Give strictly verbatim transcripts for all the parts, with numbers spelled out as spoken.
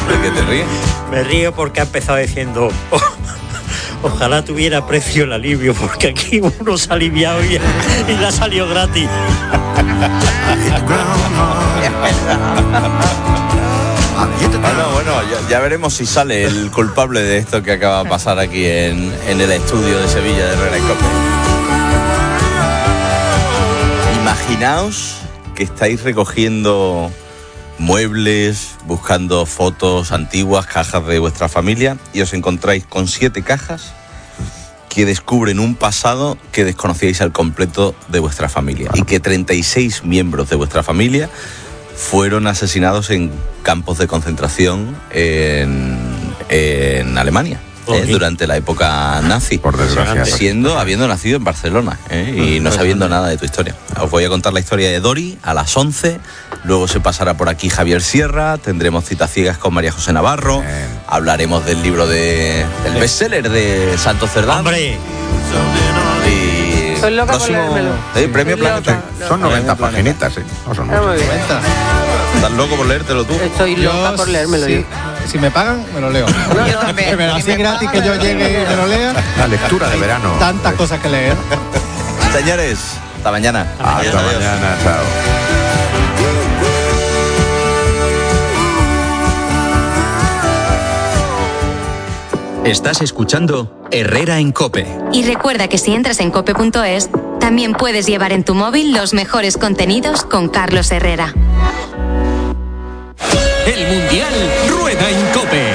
¿De qué te ríes? Me río porque ha empezado diciendo... Oh, ojalá tuviera precio el alivio, porque aquí uno se ha aliviado y, y le ha salido gratis. Bueno, bueno, ya, ya veremos si sale el culpable de esto que acaba de pasar aquí en, en el estudio de Sevilla de Herrera en Cope. Imaginaos que estáis recogiendo muebles, buscando fotos antiguas, cajas de vuestra familia, y os encontráis con siete cajas que descubren un pasado que desconocíais al completo de vuestra familia, y que treinta y seis miembros de vuestra familia fueron asesinados en campos de concentración en, en Alemania. Eh, durante la época nazi, por desgracia, siendo, habiendo nacido en Barcelona, eh, y no sabiendo nada de tu historia. Os voy a contar la historia de Dori a las once, luego se pasará por aquí Javier Sierra, tendremos citas ciegas con María José Navarro, eh. hablaremos del libro de, del bestseller de Santos Cerdán. ¡Hombre! Y Soy loca próximo, por leérmelo. Eh, premio Soy Planeta. loca, loca. Son noventa paginitas, ¿eh? No son muchas. noventa. ¿Estás loco por leértelo tú? Estoy loca Yo, por leérmelo. sí. yo. Si me pagan, me lo leo. No, yo también. Pero así gratis que yo llegue y me lo lea. La lectura de verano. Tantas cosas que leer. Señores, hasta mañana. Hasta Adiós, mañana, adiós. chao. Estás escuchando Herrera en Cope. Y recuerda que si entras en cope punto es, también puedes llevar en tu móvil los mejores contenidos con Carlos Herrera. El Mundial rueda en Cope.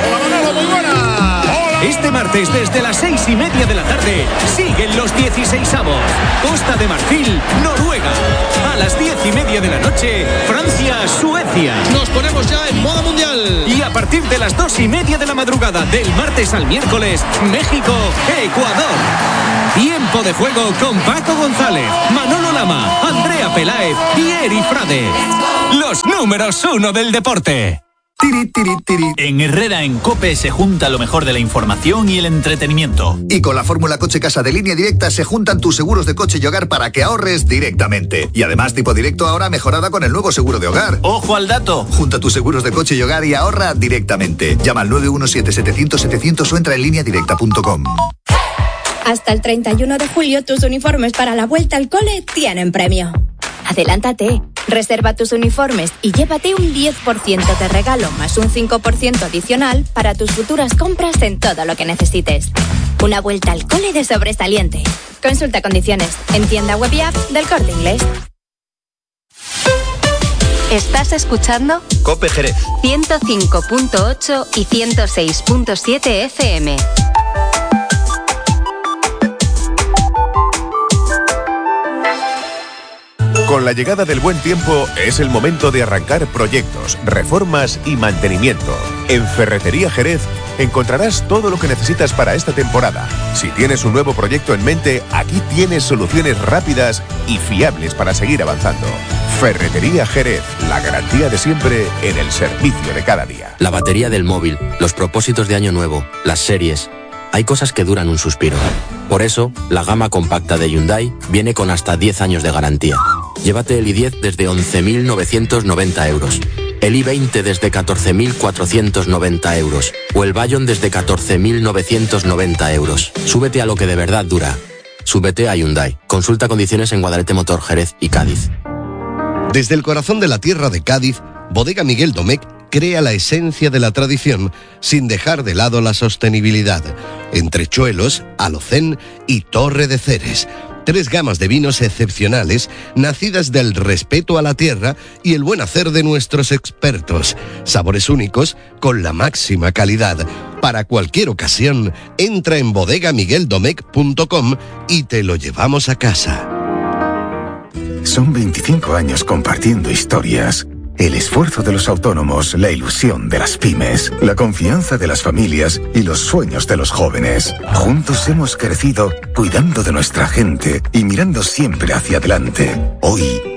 Este martes desde las seis y media de la tarde siguen los dieciseisavos. Costa de Marfil, Noruega. A las diez y media de la noche, Francia, Suecia. Nos ponemos ya en modo mundial. Y a partir de las dos y media de la madrugada del martes al miércoles, México, Ecuador. Tiempo de juego con Paco González, Manolo Lama, Andrea Peláez y Eri Frade. Los números uno del deporte. Tiri, tiri, tiri. En Herrera en Cope se junta lo mejor de la información y el entretenimiento. Y con la fórmula Coche Casa de Línea Directa se juntan tus seguros de coche y hogar para que ahorres directamente. Y además tipo directo ahora mejorada con el nuevo seguro de hogar. ¡Ojo al dato! Junta tus seguros de coche y hogar y ahorra directamente. Llama al nueve uno siete, setecientos, setecientos o entra en línea directa punto com. Hasta el treinta y uno de julio tus uniformes para la vuelta al cole tienen premio. Adelántate, reserva tus uniformes y llévate un diez por ciento de regalo más un cinco por ciento adicional para tus futuras compras en todo lo que necesites. Una vuelta al cole de sobresaliente. Consulta condiciones en tienda web y app del Corte Inglés. ¿Estás escuchando? Cope Jerez. ciento cinco punto ocho y ciento seis punto siete F M. Con la llegada del buen tiempo es el momento de arrancar proyectos, reformas y mantenimiento. En Ferretería Jerez encontrarás todo lo que necesitas para esta temporada. Si tienes un nuevo proyecto en mente, aquí tienes soluciones rápidas y fiables para seguir avanzando. Ferretería Jerez, la garantía de siempre en el servicio de cada día. La batería del móvil, los propósitos de año nuevo, las series... Hay cosas que duran un suspiro. Por eso, la gama compacta de Hyundai viene con hasta diez años de garantía. Llévate el i diez desde once mil novecientos noventa euros, el i veinte desde catorce mil cuatrocientos noventa euros o el Bayon desde catorce mil novecientos noventa euros. Súbete a lo que de verdad dura. Súbete a Hyundai. Consulta condiciones en Guadalete Motor, Jerez y Cádiz. Desde el corazón de la tierra de Cádiz, Bodega Miguel Domecq crea la esencia de la tradición sin dejar de lado la sostenibilidad. Entrechuelos, Alocén y Torre de Ceres. Tres gamas de vinos excepcionales, nacidas del respeto a la tierra y el buen hacer de nuestros expertos. Sabores únicos con la máxima calidad. Para cualquier ocasión, entra en bodega miguel domecq punto com y te lo llevamos a casa. Son veinticinco años compartiendo historias. El esfuerzo de los autónomos, la ilusión de las pymes, la confianza de las familias y los sueños de los jóvenes. Juntos hemos crecido cuidando de nuestra gente y mirando siempre hacia adelante. Hoy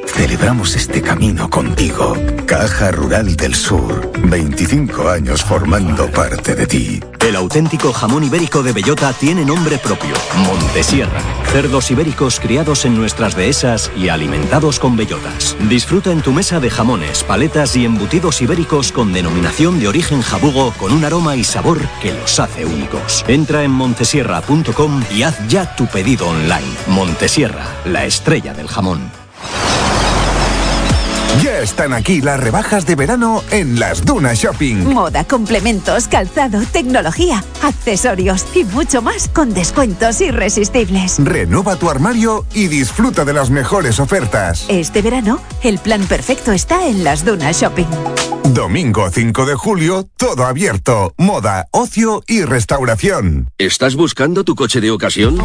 celebramos este camino contigo. Caja Rural del Sur, veinticinco años formando parte de ti. El auténtico jamón ibérico de bellota tiene nombre propio, Montesierra. Cerdos ibéricos criados en nuestras dehesas y alimentados con bellotas. Disfruta en tu mesa de jamones, paletas y embutidos ibéricos con denominación de origen jabugo, con un aroma y sabor que los hace únicos. Entra en montesierra punto com y haz ya tu pedido online. Montesierra, la estrella del jamón. Ya están aquí las rebajas de verano en Las Dunas Shopping. Moda, complementos, calzado, tecnología, accesorios y mucho más con descuentos irresistibles. Renueva tu armario y disfruta de las mejores ofertas. Este verano, el plan perfecto está en Las Dunas Shopping. Domingo cinco de julio, todo abierto. Moda, ocio y restauración. ¿Estás buscando tu coche de ocasión?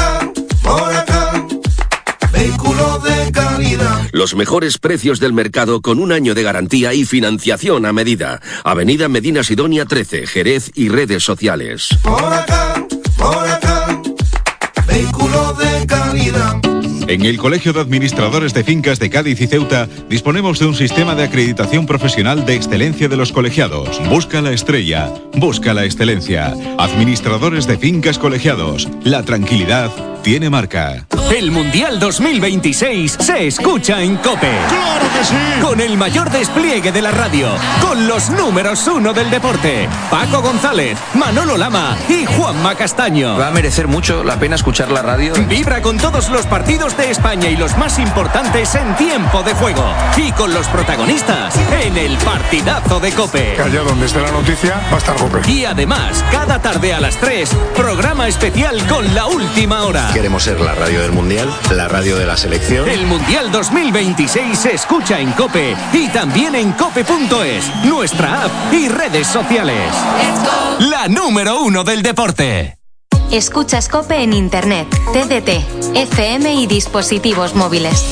Vehículo de calidad. Los mejores precios del mercado con un año de garantía y financiación a medida. Avenida Medina Sidonia trece, Jerez y redes sociales. Por acá, por acá, vehículo de calidad. En el Colegio de Administradores de Fincas de Cádiz y Ceuta disponemos de un sistema de acreditación profesional de excelencia de los colegiados. Busca la estrella, busca la excelencia. Administradores de Fincas Colegiados. La tranquilidad tiene marca. El Mundial dos mil veintiséis se escucha en COPE. ¡Claro que sí! Con el mayor despliegue de la radio, con los números uno del deporte, Paco González, Manolo Lama y Juanma Castaño. Va a merecer mucho la pena escuchar la radio. Vibra con todos los partidos de España y los más importantes en tiempo de juego. Y con los protagonistas en el partidazo de COPE. Que allá donde esté la noticia va a estar COPE. Y además, cada tarde a las tres, programa especial con la última hora. Queremos ser la radio del Mundial, la radio de la selección. El Mundial dos mil veintiséis se escucha en COPE y también en cope punto es, nuestra app y redes sociales. La número uno del deporte. Escuchas COPE en Internet, T D T, F M y dispositivos móviles.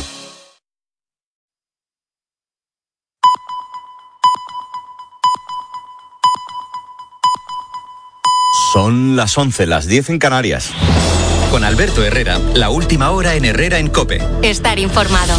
Son las once, las diez en Canarias. Con Alberto Herrera, la última hora en Herrera en COPE. Estar informado.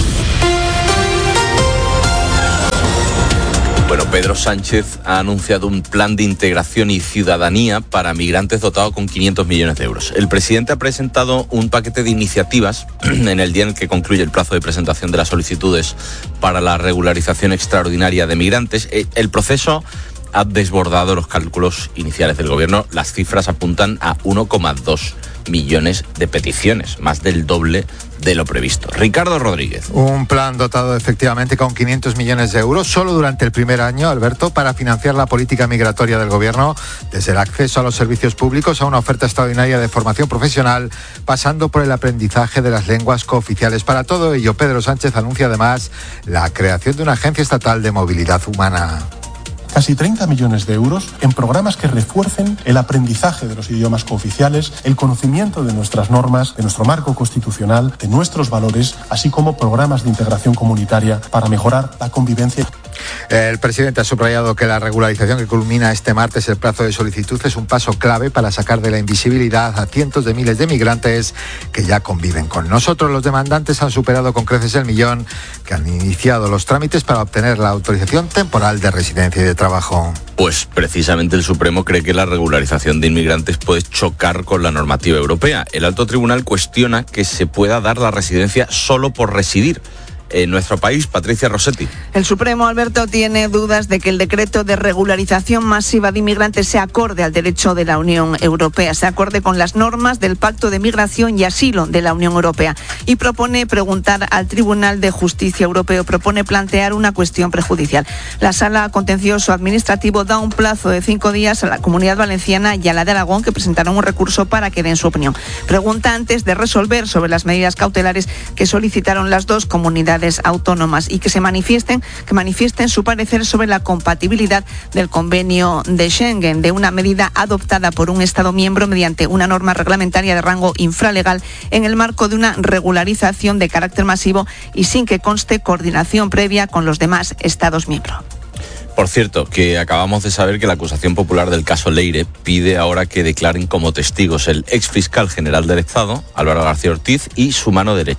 Bueno, Pedro Sánchez ha anunciado un plan de integración y ciudadanía para migrantes dotado con quinientos millones de euros. El presidente ha presentado un paquete de iniciativas en el día en el que concluye el plazo de presentación de las solicitudes para la regularización extraordinaria de migrantes. El proceso ha desbordado los cálculos iniciales del gobierno. Las cifras apuntan a uno coma dos millones de peticiones, más del doble de lo previsto. Ricardo Rodríguez. Un plan dotado efectivamente con quinientos millones de euros solo durante el primer año, Alberto, para financiar la política migratoria del gobierno, desde el acceso a los servicios públicos a una oferta extraordinaria de formación profesional, pasando por el aprendizaje de las lenguas cooficiales. Para todo ello, Pedro Sánchez anuncia además la creación de una agencia estatal de movilidad humana. Casi treinta millones de euros en programas que refuercen el aprendizaje de los idiomas cooficiales, el conocimiento de nuestras normas, de nuestro marco constitucional, de nuestros valores, así como programas de integración comunitaria para mejorar la convivencia. El presidente ha subrayado que la regularización que culmina este martes el plazo de solicitud es un paso clave para sacar de la invisibilidad a cientos de miles de migrantes que ya conviven con nosotros. Los demandantes han superado con creces el millón, que han iniciado los trámites para obtener la autorización temporal de residencia y de trabajo. Pues precisamente el Supremo cree que la regularización de inmigrantes puede chocar con la normativa europea. El alto tribunal cuestiona que se pueda dar la residencia solo por residir en nuestro país. Patricia Rossetti. El Supremo, Alberto, tiene dudas de que el decreto de regularización masiva de inmigrantes se acorde al derecho de la Unión Europea, se acorde con las normas del Pacto de Migración y Asilo de la Unión Europea, y propone preguntar al Tribunal de Justicia Europeo, propone plantear una cuestión prejudicial. La Sala Contencioso Administrativo da un plazo de cinco días a la Comunidad Valenciana y a la de Aragón, que presentaron un recurso para que den su opinión. Pregunta antes de resolver sobre las medidas cautelares que solicitaron las dos comunidades autónomas y que se manifiesten, que manifiesten su parecer sobre la compatibilidad del convenio de Schengen, de una medida adoptada por un Estado miembro mediante una norma reglamentaria de rango infralegal en el marco de una regularización de carácter masivo y sin que conste coordinación previa con los demás Estados miembros. Por cierto, que acabamos de saber que la acusación popular del caso Leire pide ahora que declaren como testigos el exfiscal general del Estado, Álvaro García Ortiz, y su mano derecha,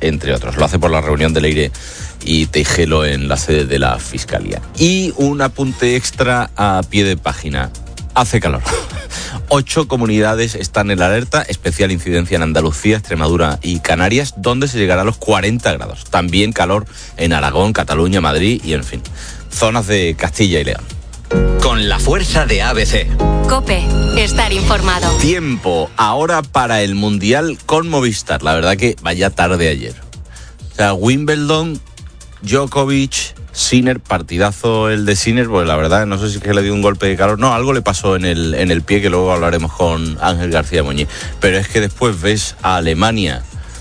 entre otros. Lo hace por la reunión de Leire y Teijelo en la sede de la Fiscalía. Y un apunte extra a pie de página. Hace calor. Ocho comunidades están en alerta, especial incidencia en Andalucía, Extremadura y Canarias, donde se llegará a los cuarenta grados. También calor en Aragón, Cataluña, Madrid y, en fin, zonas de Castilla y León. Con la fuerza de A B C. COPE, estar informado. Tiempo ahora para el Mundial con Movistar. La verdad que vaya tarde ayer. O sea, Wimbledon, Djokovic, Sinner, partidazo el de Sinner, pues la verdad no sé si es que le dio un golpe de calor, no, algo le pasó en el, en el pie, que luego hablaremos con Ángel García Muñiz, pero es que después ves a Alemania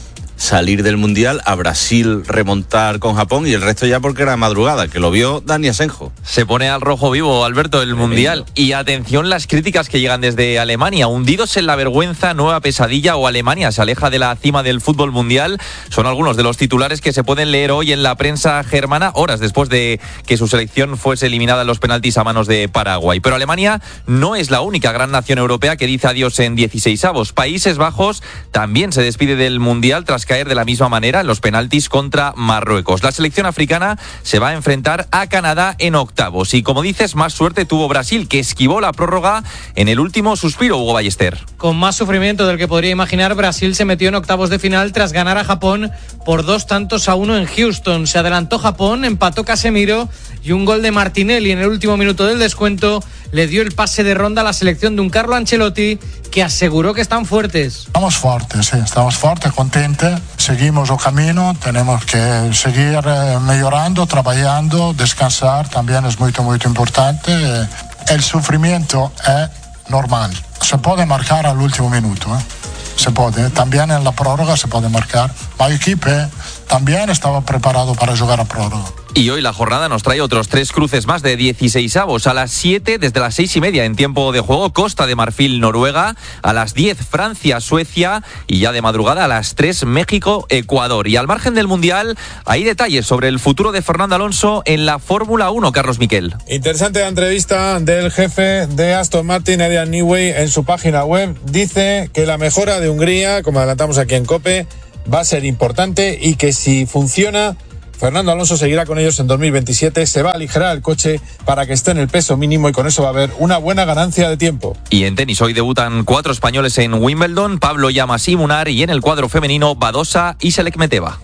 salir del Mundial, a Brasil remontar con Japón y el resto ya porque era madrugada, que lo vio Dani Asenjo. Se pone al rojo vivo, Alberto, el Mundial. Y atención las críticas que llegan desde Alemania. Hundidos en la vergüenza, nueva pesadilla o Alemania se aleja de la cima del fútbol mundial. Son algunos de los titulares que se pueden leer hoy en la prensa germana, horas después de que su selección fuese eliminada en los penaltis a manos de Paraguay. Pero Alemania no es la única gran nación europea que dice adiós en dieciseisavos. Países Bajos también se despide del Mundial tras caer de la misma manera en los penaltis contra Marruecos. La selección africana se va a enfrentar a Canadá en octavos y, como dices, más suerte tuvo Brasil, que esquivó la prórroga en el último suspiro, Hugo Ballester. Con más sufrimiento del que podría imaginar, Brasil se metió en octavos de final tras ganar a Japón por dos tantos a uno en Houston. Se adelantó Japón, empató Casemiro y un gol de Martinelli en el último minuto del descuento le dio el pase de ronda a la selección de un Carlo Ancelotti que aseguró que están fuertes. Estamos fuertes, sí, estamos fuertes, contentes, seguimos el camino, tenemos que seguir eh, mejorando, trabajando, descansar también es muy, muy importante. Eh, el sufrimiento es normal, se puede marcar al último minuto, ¿eh? Se puede, también en la prórroga se puede marcar. El equipo también estaba preparado para jugar a prórroga. Y hoy la jornada nos trae otros tres cruces más de dieciseisavos. A las siete, desde las seis y media en tiempo de juego, Costa de Marfil, Noruega. A las diez, Francia, Suecia. Y ya de madrugada a las tres, México, Ecuador. Y al margen del Mundial, hay detalles sobre el futuro de Fernando Alonso en la Fórmula uno, Carlos Miquel. Interesante la entrevista del jefe de Aston Martin, Adrian Newey, en su página web. Dice que la mejora de Hungría, como adelantamos aquí en COPE, va a ser importante y que si funciona, Fernando Alonso seguirá con ellos en dos mil veintisiete, se va a aligerar el coche para que esté en el peso mínimo y con eso va a haber una buena ganancia de tiempo. Y en tenis hoy debutan cuatro españoles en Wimbledon, Pablo Llamas y Munar, y en el cuadro femenino Badosa y Selekmeteva.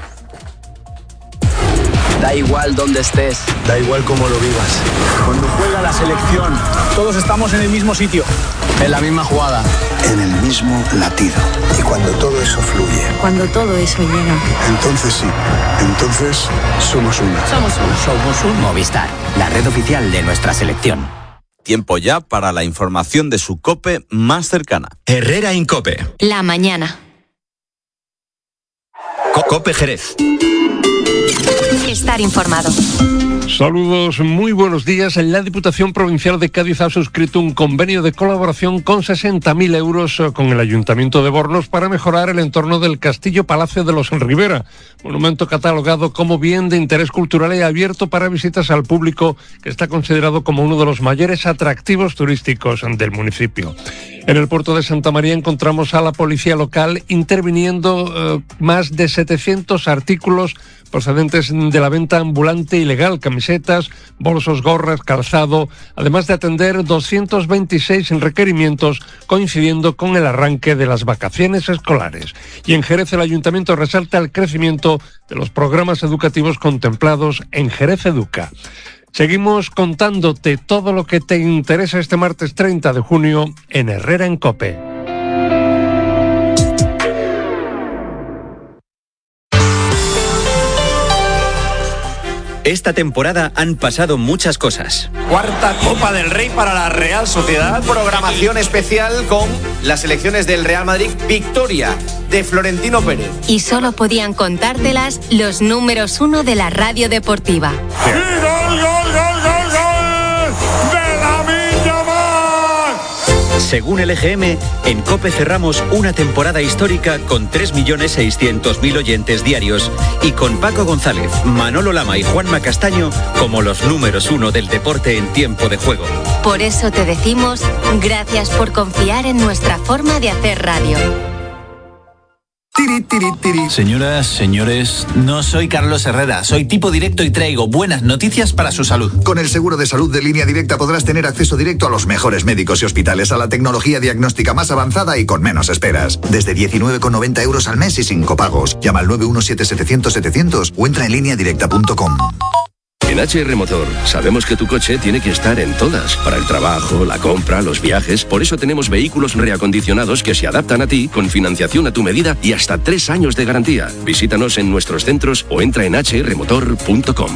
Da igual dónde estés, da igual cómo lo vivas. Cuando juega la selección, todos estamos en el mismo sitio, en la misma jugada, en el mismo latido. Y cuando todo eso fluye, cuando todo eso llega, entonces sí, entonces somos uno. Somos uno. Somos uno. Movistar, la red oficial de nuestra selección. Tiempo ya para la información de su COPE más cercana. Herrera en COPE. La mañana. COPE Jerez. Estar informado. Saludos, muy buenos días. La Diputación Provincial de Cádiz ha suscrito un convenio de colaboración con sesenta mil euros con el Ayuntamiento de Bornos para mejorar el entorno del Castillo Palacio de los Rivera, monumento catalogado como bien de interés cultural y abierto para visitas al público, que está considerado como uno de los mayores atractivos turísticos del municipio. En el puerto de Santa María encontramos a la policía local interviniendo eh, más de setecientos artículos procedentes de la venta ambulante ilegal, camisetas, bolsos, gorras, calzado, además de atender doscientos veintiséis requerimientos coincidiendo con el arranque de las vacaciones escolares. Y en Jerez el Ayuntamiento resalta el crecimiento de los programas educativos contemplados en Jerez Educa. Seguimos contándote todo lo que te interesa este martes treinta de junio en Herrera en COPE. Esta temporada han pasado muchas cosas. Cuarta Copa del Rey para la Real Sociedad. Programación especial con las elecciones del Real Madrid. Victoria de Florentino Pérez. Y solo podían contártelas los números uno de la radio deportiva. ¡Y gol, gol, gol, gol, gol! ¡De Lamine Yamal! Según el E G M, en COPE cerramos una temporada histórica con tres millones seiscientos mil oyentes diarios y con Paco González, Manolo Lama y Juanma Castaño como los números uno del deporte en tiempo de juego. Por eso te decimos gracias por confiar en nuestra forma de hacer radio. Tiri, tiri, tiri. Señoras, señores, no soy Carlos Herrera, soy tipo directo y traigo buenas noticias para su salud. Con el seguro de salud de Línea Directa podrás tener acceso directo a los mejores médicos y hospitales, a la tecnología diagnóstica más avanzada y con menos esperas. Desde diecinueve con noventa euros al mes y sin copagos. Llama al nueve uno siete setecientos setecientos o entra en línea directa punto com. En H R Motor sabemos que tu coche tiene que estar en todas, para el trabajo, la compra, los viajes. Por eso tenemos vehículos reacondicionados que se adaptan a ti con financiación a tu medida y hasta tres años de garantía. Visítanos en nuestros centros o entra en h r motor punto com.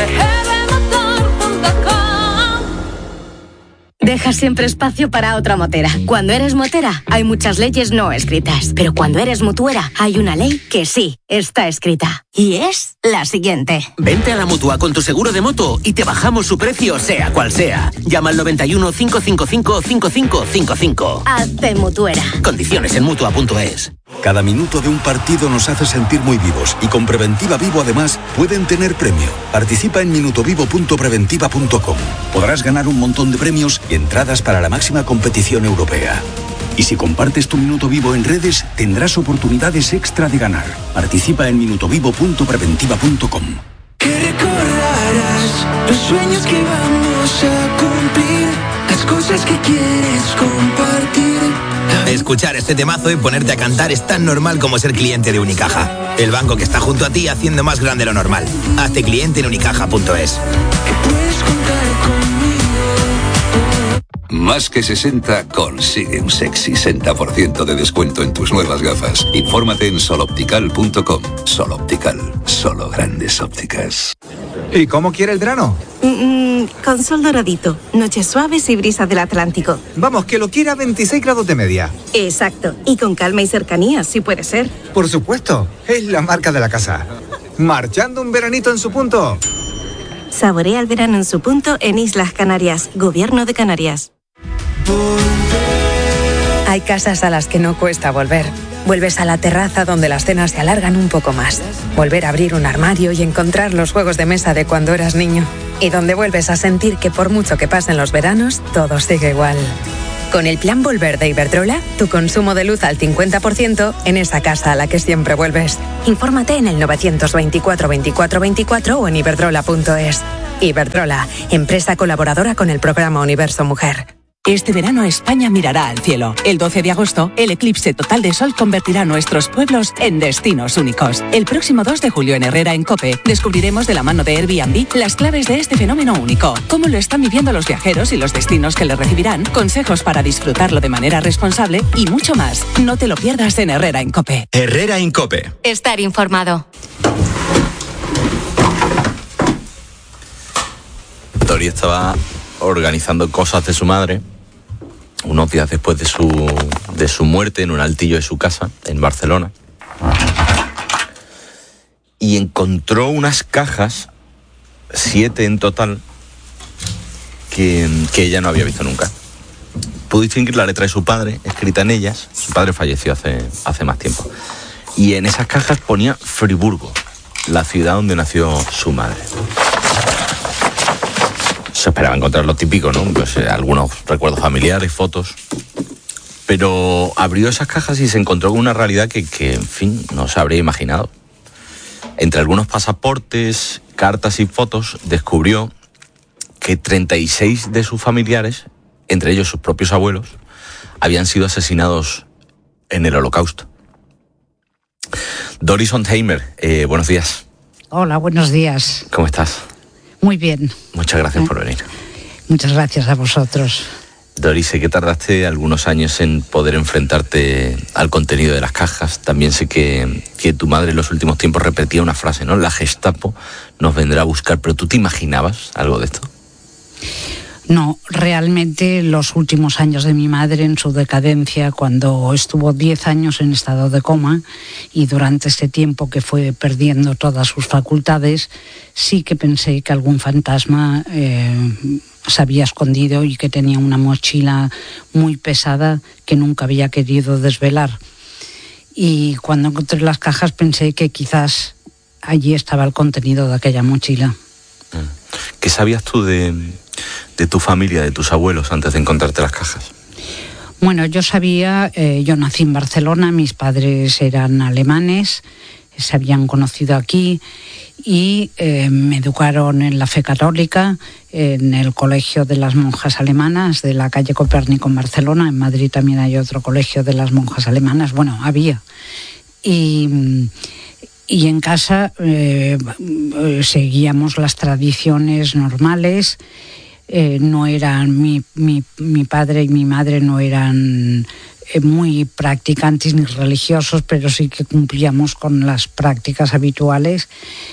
Deja siempre espacio para otra motera. Cuando eres motera, hay muchas leyes no escritas. Pero cuando eres mutuera, hay una ley que sí está escrita. Y es la siguiente. Vente a la Mutua con tu seguro de moto y te bajamos su precio, sea cual sea. Llama al noventa y uno, cinco cinco cinco, cinco cinco cinco cinco. Hazte mutuera. Condiciones en mutua punto es. Cada minuto de un partido nos hace sentir muy vivos y con Preventiva Vivo además pueden tener premio. Participa en minutovivo punto preventiva punto com. Podrás ganar un montón de premios y entradas para la máxima competición europea. Y si compartes tu minuto vivo en redes, tendrás oportunidades extra de ganar. Participa en minutovivo punto preventiva punto com. Que recordarás los sueños que vamos a cumplir, las cosas que quieres compartir. Escuchar este temazo y ponerte a cantar es tan normal como ser cliente de Unicaja. El banco que está junto a ti haciendo más grande lo normal. Hazte cliente en unicaja punto es. Más que sesenta consigue un sexy sesenta por ciento de descuento en tus nuevas gafas. Infórmate en sol optical punto com. Sol Optical, solo grandes ópticas. ¿Y cómo quiere el verano? Mm, con sol doradito, noches suaves y brisa del Atlántico. Vamos, que lo quiera a veintiséis grados de media. Exacto, y con calma y cercanía, si puede ser. Por supuesto, es la marca de la casa. Marchando un veranito en su punto. Saborea el verano en su punto en Islas Canarias, Gobierno de Canarias. Hay casas a las que no cuesta volver. Vuelves a la terraza donde las cenas se alargan un poco más. Volver a abrir un armario y encontrar los juegos de mesa de cuando eras niño. Y donde vuelves a sentir que por mucho que pasen los veranos, todo sigue igual. Con el plan Volver de Iberdrola, tu consumo de luz al cincuenta por ciento en esa casa a la que siempre vuelves. Infórmate en el novecientos veinticuatro veinticuatro veinticuatro o en iberdrola punto es. Iberdrola, empresa colaboradora con el programa Universo Mujer. Este verano España mirará al cielo. El doce de agosto, el eclipse total de sol convertirá nuestros pueblos en destinos únicos. El próximo dos de julio en Herrera en COPE, descubriremos de la mano de Airbnb las claves de este fenómeno único, cómo lo están viviendo los viajeros y los destinos que le recibirán, consejos para disfrutarlo de manera responsable y mucho más. No te lo pierdas en Herrera en COPE. Herrera en COPE. Estar informado. Tori estaba organizando cosas de su madre unos días después de su, de su muerte en un altillo de su casa en Barcelona, y encontró unas cajas, siete en total, que, que ella no había visto nunca. Pudo distinguir la letra de su padre escrita en ellas. Su padre falleció hace, hace más tiempo, y en esas cajas ponía Friburgo, la ciudad donde nació su madre. Se esperaba encontrar lo típico, ¿no? Pues eh, algunos recuerdos familiares, fotos. Pero abrió esas cajas y se encontró con una realidad que, que, en fin, no se habría imaginado. Entre algunos pasaportes, cartas y fotos, descubrió que treinta y seis de sus familiares, entre ellos sus propios abuelos, habían sido asesinados en el Holocausto. Doris Ondheimer, eh, buenos días. Hola, buenos días. ¿Cómo estás? Muy bien. Muchas gracias por venir. Muchas gracias a vosotros. Doris, sé que tardaste algunos años en poder enfrentarte al contenido de las cajas. También sé que, que tu madre en los últimos tiempos repetía una frase, ¿no? La Gestapo nos vendrá a buscar. ¿Pero tú te imaginabas algo de esto? No, realmente los últimos años de mi madre en su decadencia, cuando estuvo diez años en estado de coma y durante este tiempo que fue perdiendo todas sus facultades, sí que pensé que algún fantasma eh, se había escondido y que tenía una mochila muy pesada que nunca había querido desvelar. Y cuando encontré las cajas pensé que quizás allí estaba el contenido de aquella mochila. ¿Qué sabías tú de... de tu familia, de tus abuelos, antes de encontrarte las cajas? Bueno, yo sabía, eh, yo nací en Barcelona, mis padres eran alemanes, se habían conocido aquí y eh, me educaron en la fe católica, en el colegio de las monjas alemanas de la calle Copérnico en Barcelona. En Madrid también hay otro colegio de las monjas alemanas, bueno, había. Y, y en casa eh, seguíamos las tradiciones normales. Eh, no eran, mi, mi, mi padre y mi madre no eran eh, muy practicantes ni religiosos, pero sí que cumplíamos con las prácticas habituales.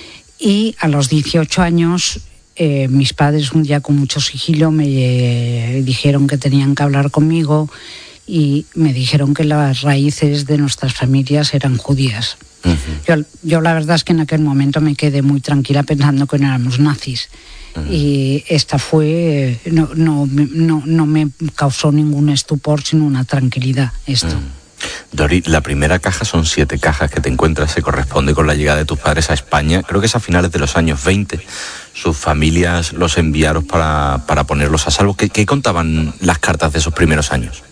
Y a los dieciocho años, eh, mis padres un día con mucho sigilo me eh, dijeron que tenían que hablar conmigo y me dijeron que las raíces de nuestras familias eran judías. Uh-huh. Yo, yo la verdad es que en aquel momento me quedé muy tranquila pensando que no éramos nazis. Uh-huh. Y esta fue, no, no, no, no me causó ningún estupor, sino una tranquilidad esto. Uh-huh. Dori, la primera caja son siete cajas que te encuentras, se corresponde con la llegada de tus padres a España, creo que es a finales de los años veinte. Sus familias los enviaron para, para ponerlos a salvo. ¿Qué, qué contaban las cartas de esos primeros años?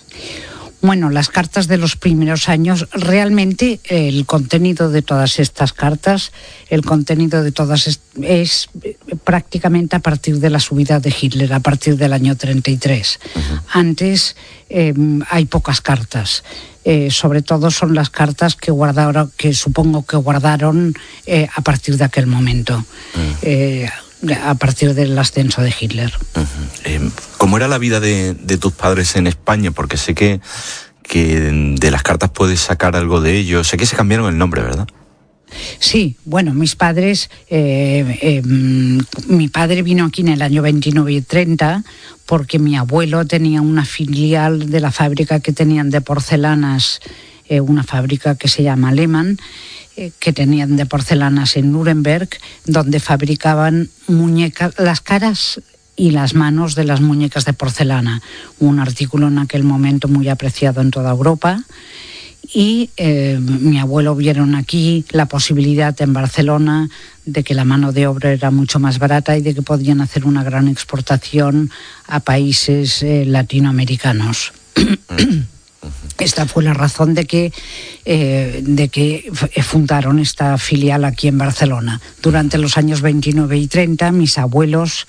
Bueno, las cartas de los primeros años, realmente el contenido de todas estas cartas, el contenido de todas es, es prácticamente a partir de la subida de Hitler, a partir del año treinta y tres. Uh-huh. Antes eh, hay pocas cartas. Eh, sobre todo son las cartas que guardaron, que supongo que guardaron eh, a partir de aquel momento. Uh-huh. eh, a partir del ascenso de Hitler. Uh-huh. Eh, ¿Cómo era la vida de, de tus padres en España? Porque sé que, que de las cartas puedes sacar algo de ellos. Sé que se cambiaron el nombre, ¿verdad? Sí, bueno, mis padres, eh, eh, mi padre vino aquí en el año veintinueve y treinta porque mi abuelo tenía una filial de la fábrica que tenían de porcelanas, eh, una fábrica que se llama Lehmann, que tenían de porcelanas en Nuremberg, donde fabricaban muñecas, las caras y las manos de las muñecas de porcelana, un artículo en aquel momento muy apreciado en toda Europa. Y eh, mi abuelo vieron aquí la posibilidad en Barcelona de que la mano de obra era mucho más barata y de que podían hacer una gran exportación a países eh, latinoamericanos. Esta fue la razón de que, eh, de que fundaron esta filial aquí en Barcelona. Durante los años veintinueve y treinta, mis abuelos